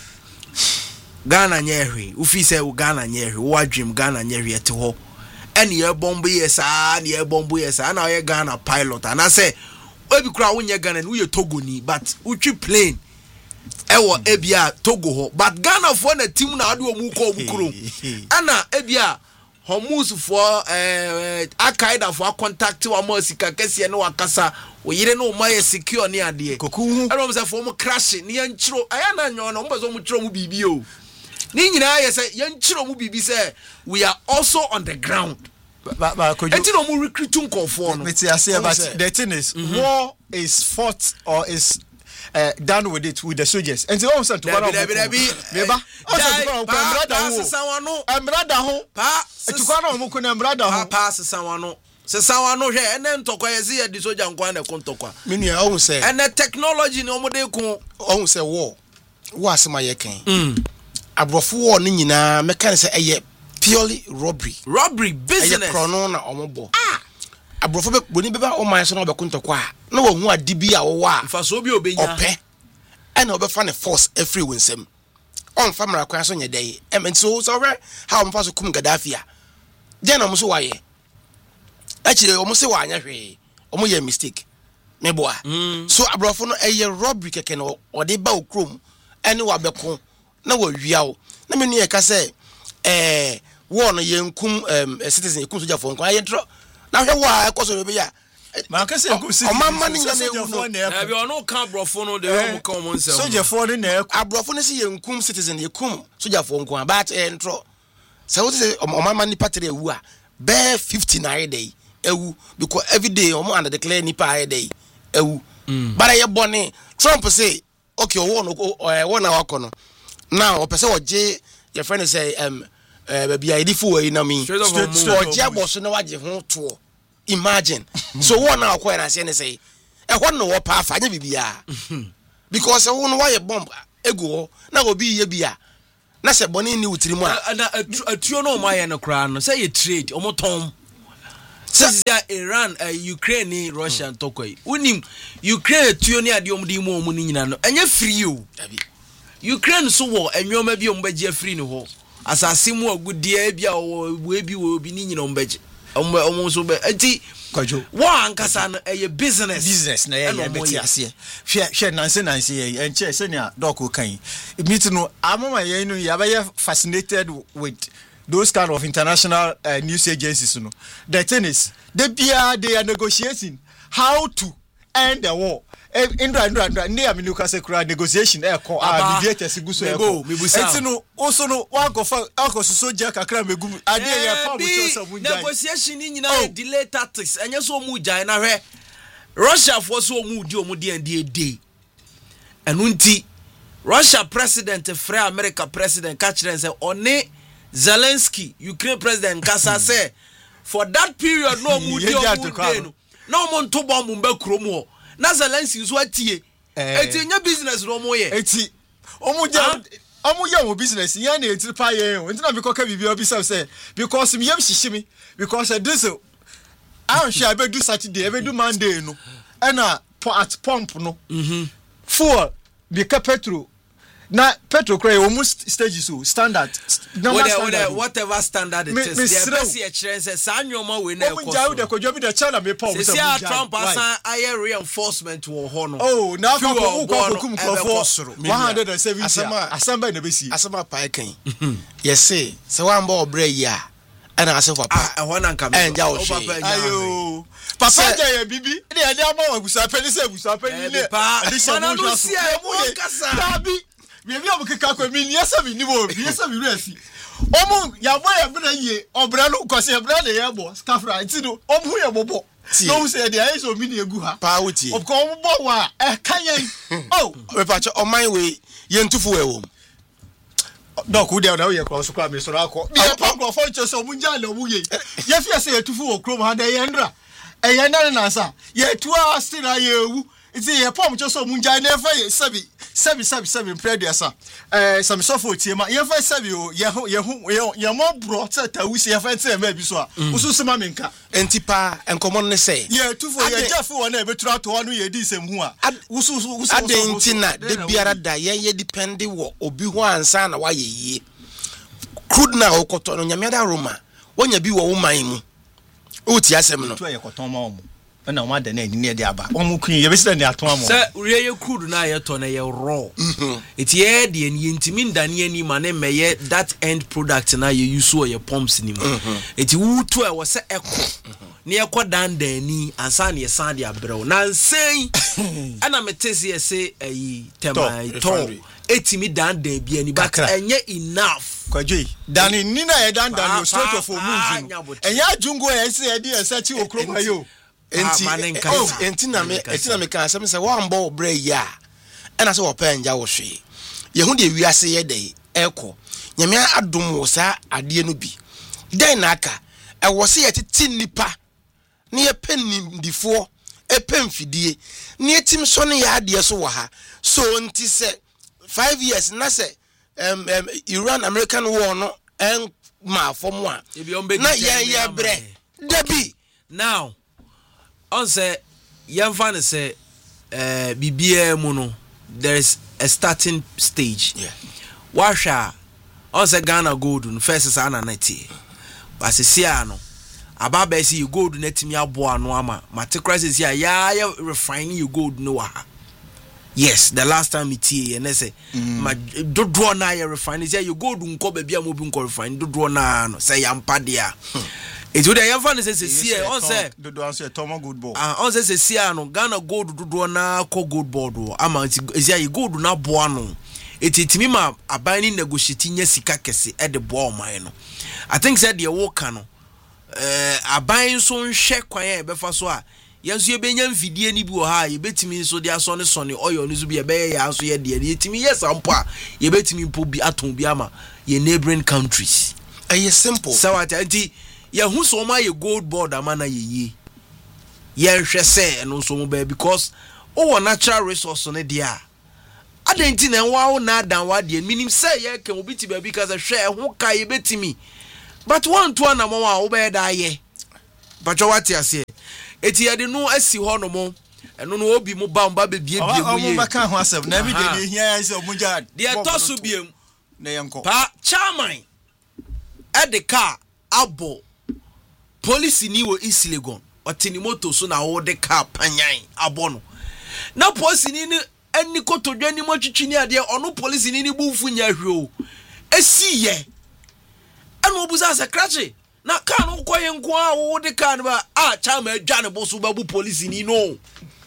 Ghana nyehwe ufi say Ghana nyehwe wo adwem Ghana nyehwe ete ho ene ye bombo yesa na ye bombo yesa na ye Ghana pilot and I say obi kura wo nye Ghana wo ye Togo ni but utwi plane ewo ebia Togo ho but Ghana for na team na ade omu ko obukuro ana ebia homus for eh Al-Qaeda for contact wa mo sika kese ne wakasa wo yire no ma ye secure ne ade koku ero say for mo crash ne yan chiro aya na nyo no mo so mo chiro mo bibi o ni nyina ye say yan chiro mo bibi say we are also on the ground ba ba ko enti no mo recruiting confo no but the thing is war is fought or is Uh, done with it with the soldiers. And so on to one of them. Neba. Oh, brother who. I'm brother who. Pa. To one of them. I'm brother who. Pass someone. Se someone no here. And then to kwa yezi di soldier nkwa na kontokwa. Mini ya omu say. And the technology ni omode ko. Omu say war. War asema yeken. Mm. Abrofo war ni nyina meka say eye purely robbery. Robbery business. Eye krono na omobo. Ah. Abrofo be boni beba o man so na obekontokwa na wo hu adibi a wo wa fa so bi obenya ope and obefa ne force every winsem on famara kwa so nyedai em so so re how o mfa so kum Gaddafi a je na mo so waye akire o mo se wa anya hwe o mo ye mistake me boa so abrofo no eye robbery keke no o de ba okrom ene wa beko na wa wia o na me nu ye ka se eh wo no ye nkum citizen ye kum soja fo nko aye tro na hwe wa ekoso be ya ma ka se nkum citizen o mamma ni na ewu na bi ono ka abrofo no de o ka o mo nsem soja fo ni na eku abrofo no se ye nkum citizen ye kum soja fo nko about entro se wo se o mamma ni patre ewu a be fifty na day ewu because every day o mo under declare ni pa day ewu bara ye bone Trump say okay o won o won na wakono now o pese o je your friend say um eh baby I di fu e na mi Straight off of so Moon. oje boss no waje ho to imagine so one na akwa na say ne say e ho no wo pa afa nya bibia because wo no why bomb egu ho na obi ye bia na se boni ni utiri mu a na atuo no ma ye no kra no say ye trade omoton says Iran uh, Ukraine ni Russia ntokoi unim Ukraine tuo ni ade omdi mu omu ni nyina no enye free o Ukraine so wo enwoma bi ombaje free ni ho asase mu agudie bia wo bi wo bi ni nyina ombaje om om so be enti kwajo wa ankasa no eye business business na ye ye beti ase hwe hwe nanse nanse ye enche se ne doko kan meet no amama ye no ya be fascinated with those kind of international uh, news agencies no the thing is they bia they are negotiating how to end the war indra indra indra ne am new case kura negotiation e ko ah mediators guso e go enti no also no wan go for alcohol soldier kakra megu ade ye fa mo chosa mu njai negotiation ni nyina delay tactics enye so mu jai na hwe Russia for so mu di omu di ande dey enu nti Russia president free America president catch them say one Zelensky Ukraine president kasa say for that period no mu di omu dey no no mo nto bomb mba krom ho na Zelensky nso atie eti nya business no mo ye eti omu ja omu ya mo business yan na eti pa ye o ntina because ka bibi obi say because me yam shishimi because this I don't share be do Saturday be do Monday no na at pump no mhm fuel be ka petrol na petrol cray almost stages so standard number standard whatever standard it is the best ye chere say sanyoma we na ekoso omunja de kodwo bi de chana me pump say say Trump asan aye reinforcement wo ho no oh na ko ko ko kum krofo one hundred seventy asama asamba na besi asama pa kan yes say say wan ba obra yi a ana asefa pa ah ho na nka me enja o she ayo papa ja ye bibi de ade ama wa busa peli se busa peli le ade se mo no si e mo kasa bibi am keka kwa mi yesa mi ni bo yesa mi resi omu ya bo ya bra ye obra no kwase ya bra de ye bo skafra nti no omu ye bobo no say de ayi so mi ni egu ha pa wuti of ko omu bo wa e kanyen oh we pa cho o man we ye ntufu we wo dok wo de na ye kwa so kwa mi so ra ko bi e pa ko fo che so mu nja le omu ye ye fi ase ye tufu wo krom ha de ye ndra e ye na na sa ye tu a stira ye ewu iti ye pom cho so mu nja na fa ye sabi sabi sabi sabi predia eh some sofo tie ma ye fa sabi o ye ho ye ho ye mo bro ta ta wusi ye fa tie ma bi so a ususu ma menka enti pa enkomo ne say ye tufo ye jafo wona e betura to anu ye di sem hu a ususu ususu adenti na de biara da ye ye depend wo obi ho ansa na wa ye yie crude na okoto no nyame da Roma wonya bi wo wo man mu o ti asem no to ye koton ma omo na o ma da na ni de aba omo kun ye be se na aton amo se uriye ye crude na ye to na ye raw eti ye de ni ntimi ndane ani ma na meye that end product na ye use o ye pumps ni mu eti wuto e wo se eko ne ye kodan dani ansa na ye san de abrew na nsen ana metesi ye se ayi tema to etimi dan dan bi ani but enye enough kwajui dani ni na ye dan dan straight of move enya ajungo ye se ye di esachi okrom ayo enti enti na me enti na me kan asem se wan bo bra ya ena se wo pa nja wo hwe ye hu de wiase ye de eko nyame adom wo sa ade no bi den na aka e wo se ye titi nipa ne ye penim difo e pemfidie ne etim so ne ya ade so wo ha so nti se five years na se um, um, Iran American war no en ma fom a na ye ye bre debi now on say yamfa say eh bibia mu no there is a starting stage yeah washa on say Ghana gold no first say na ninety but see ano ababa see gold na timi abo ano ama matekra say ya ya refine you gold no wa yes the last time it here and say ma dodo na ya refine say you gold nko ba bia mo bi nko refine dodo na no say yampa dia it would have fun say see on say dodo answer Tomo good ball ah on say see ano Ghana gold dodo na ko gold board ama is ya gold na bo ano etitimi ma abani negotiate nya sika kese e de bo oman no I think said the work no eh aban so nhwe kwan e be fa so a yenso ye benya mfidie ni bi wo ha ye betimi so dia so ne so ne oil no so bi e be ya so ye de ye timi yes ampo a ye betimi mpo bi aton bi ama ye neighboring countries ɛyɛ simple sawata nti ya hu so ma ye gold board amana ye ye ye hwɛ sɛ no so mo ba because o wɔ natural resource ne dia adenti na nwa wo na dan wa de minim sɛ ye kan obi ti ba bi ka sɛ hwɛ ho ka ye betimi but one to na mo a wo ba da ye but what you say eti ye de no asi hɔ no mo ɛno no obi mo ba mba be bie bie mo ye o mo ba kan ho asɛm na mi de ne hia sɛ o mo ja de to so biem na yenko pa chairman e de car abo police ni wo East Legon otini moto so na wo de car panyan abo no na police ni ni ani kotodwa ni mo twitwi ni ade ono police ni ni bufu nya hwe o esi ye ana obuza se krache na car no koye nko a wo de car no ba a chairman adwa ne bo so ba bu police ni no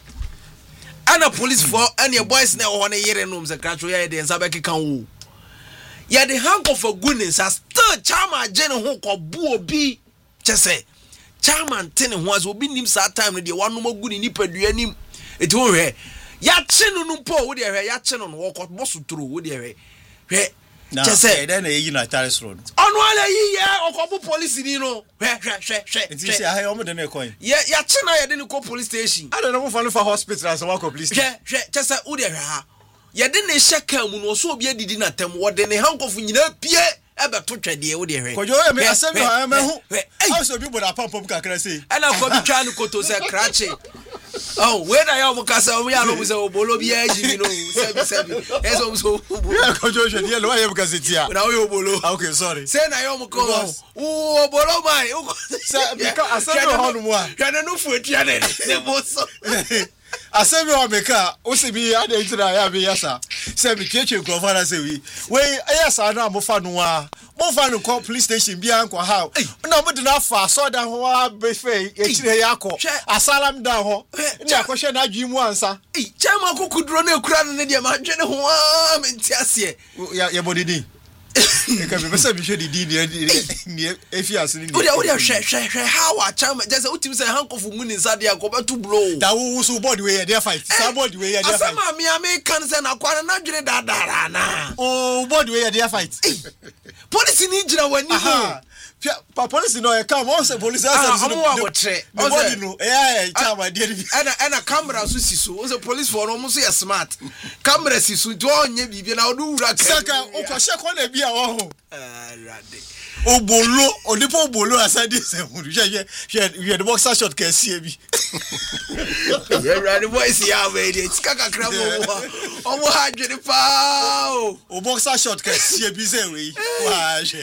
ana police for any boys na wo ne yere no se krache ya de nsa be keka wo ya de hang of a goodness as still chairman je ne ho ko bu obi chese chairman ten ho as obi nim sa time no de wanu magu ni nipadua nim eti ho hwe ya che no no po wo de hwe ya che no no wo ko bosu tro wo de hwe hwe chese then e yi na Taris road onu ala yi ye okobu police ni no hwe hwe hwe hwe enti se ahe o mo de na coin ye ya che na ye de ni ko police station I don't know for for hospital as one police hwe hwe chese wo de hwe ha ye de ne sheka mu no so obi adidi na tem wo de ne hankofu nyina pie ebe to twede wo de hwe kojo e me asem ha me hu also bi bo da pampom kakra sei ana ko bi twa no koto se krache oh we na ya mo kasa o ya no mo se obolo bi aji mi no sebi sebi eso so ya kojo je die lo ya buka setia na o obolo okay sorry say na ya mo ko o obolo mai o say because asem ho no mo a hwa no fu etia ne ne mo so asemi o meka o se bi ade ntira ya bi yasa se bi keche nkrofo na se wi we yasa na mo fa no a mo fa no ko police station bi an ko ha na mo de na fa so da ho a be fe e kire ya ko asalam da ho ni akohwe na adwi mu ansa eh chama kokudro na ekura no ne de ma dwe ne ho a menti ase ya ya bodidi e ka be se bi hwe di di ni efi asini ni o de o de hwe hwe hwe how a chama just utim say hankofu mu ni sade akoba to blow da wo so body we dey fight sa body we dey fight asama mi ame kan say na kwara na dwere dadara na o body we dey fight police ni gira wani ho pa police no e come on say police answer no no tre o body no eh chama dey ana ana camera so siso o say police for no mo so smart camera siso to onye bibia na odu wura ka saka o ko she ko na bi a wo ho ah rade obolo odipo obolo asadi se hu je je je the boxer shot ka sie bi yeah rade boys ya we dey kaka kramo o mo ha dwene pa o boxer shot ka sie bi se we wa je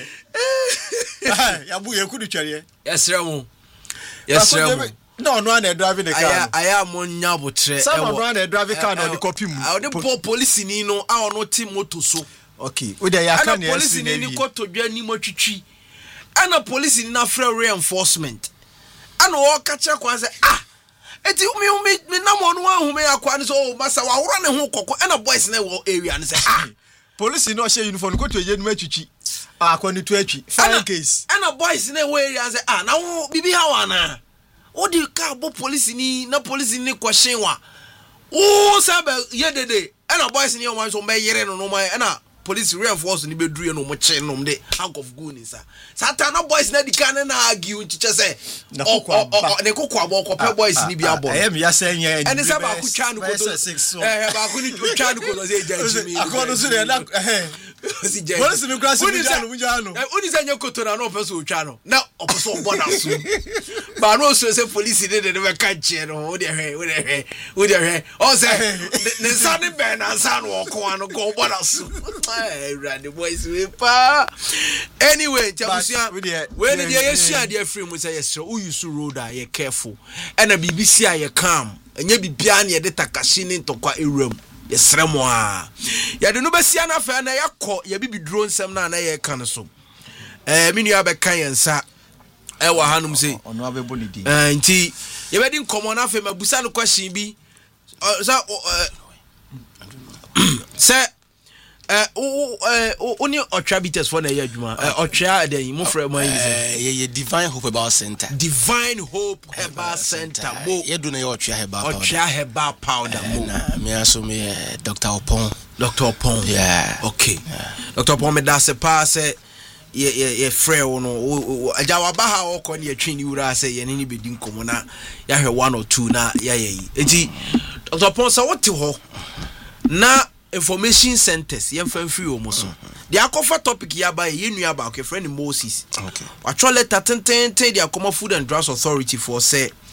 ya bu ye kudu twere yesra mu yesra mu no no na drive the car aya aya mo nya botre e wo no na drive car no the copy mu o de police ni no a ono ti moto so okay we dey ya kan ya police ni ni kotodwa ni motwitwi ana police ni na free reinforcement ana wo ka che kwa say ah eti mi mi na mo no ahume akwa ni so o masa wa woro ne ho kokko ana boys na wo area ni say ah police no she uniform ko to ye nu atwitwi akwa ni to atwi fire case ana boys na wo area say ah na wo bibi ha wa na wo di ka bo police ni na police ni kwashen wa o sabe ye dede ana boys ni o man so be yere no no man ana police reinforce ni be duru no mo che no de hank of goon sa satana boys na dika na argue nchiche se ne kokko abo ko boys ni bi abo eh me ya se nya eni se ba ku twa no ko eh ba ku ni twa no ko no se ja jimi akono so de na eh si ja police ni cross mu ja no mu ja no uni se nya koto na no person twa no na opeso obo na so ba no so se police de de be ka che no wo de hwe wo de hwe wo de hwe o se ne sa ni be na sa no ko an ko obo na so eh rande boys we pa anyway jabusia we ni dey yesua dey free mu say yesre o use road a ye careful na bibisi a ye calm enya bibia na ye de takashi ni ntokwa ewram yesre mo a ye de no besia na fa na yakọ ye bibi drone nsem na na ye kan so eh minu ya be kan yensa e wa hanum say ono abebo ni di eh nti ye be di nkomo na fa mabusa no question bi sa say eh o o oni otrabites for na ye adwuma eh otwa den mo frɛ mo yin eh ye Divine Hope Herbal Center Divine Hope Herbal Center mo ye do na ye otwa herbal powder otwa herbal powder mo na me aso me Doctor Opon Doctor Opon yeah okay yeah. Doctor Opon me da se pa se ye ye ye frɛ no agya waba ha okɔ ne yɛtwe ni wura sɛ yɛne ne bedi nkomo na yɛhwɛ one or two na yɛyɛ yi enti Doctor Ponsa wote hɔ na information centers yɛmfa mfiri o mo so de akɔfa topic yaba ye nua ba okay friend Moses okay watch letter ten ten ten the Akoma Food and Drugs Authority for say